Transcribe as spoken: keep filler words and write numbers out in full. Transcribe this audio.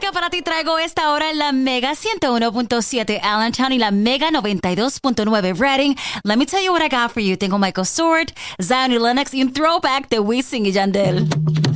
música para ti traigo esta hora en la Mega ciento uno punto siete Allentown y la Mega noventa y dos punto nueve Reading. Let me tell you what I got for you. Tengo Michael Stewart, Zion y Lennox y un throwback de Wisin y Yandel.